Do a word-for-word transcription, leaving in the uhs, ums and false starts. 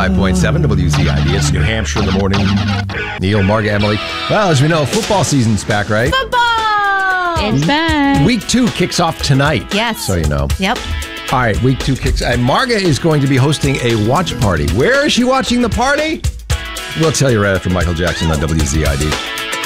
five point seven W Z I D. It's New Hampshire in the morning. Neil, Marga, Emily. Well, as we know, football season's back, right? Football! It's back. Week two kicks off tonight. Yes. So you know. Yep. All right, week two kicks. And Marga is going to be hosting a watch party. Where is she watching the party? We'll tell you right after Michael Jackson on W Z I D.